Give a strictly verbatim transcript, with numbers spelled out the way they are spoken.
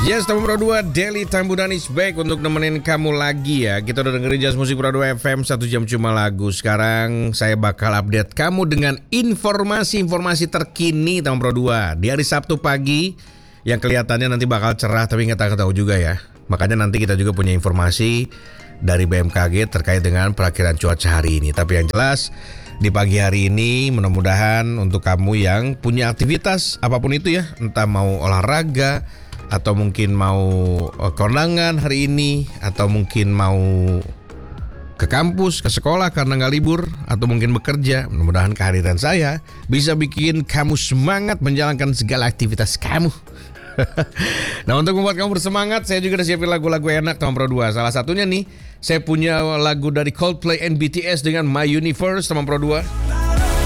Yes, teman Pro dua, Daily Tambunan is back untuk nemenin kamu lagi ya. Kita udah dengerin Jazz Musik Pro dua F M, satu jam cuma lagu. Sekarang saya bakal update kamu dengan informasi-informasi terkini teman Pro dua. Di hari Sabtu pagi, yang kelihatannya nanti bakal cerah tapi nggak tahu juga ya. Makanya nanti kita juga punya informasi dari B M K G terkait dengan perakiraan cuaca hari ini. Tapi yang jelas, di pagi hari ini mudah-mudahan untuk kamu yang punya aktivitas apapun itu ya, entah mau olahraga, atau mungkin mau kondangan hari ini, atau mungkin mau ke kampus, ke sekolah karena nggak libur, atau mungkin bekerja. Mudah-mudahan kehadiran saya bisa bikin kamu semangat menjalankan segala aktivitas kamu. Nah, untuk membuat kamu bersemangat, saya juga udah siapin lagu-lagu enak teman Pro dua. Salah satunya nih, saya punya lagu dari Coldplay and B T S dengan My Universe teman Pro dua.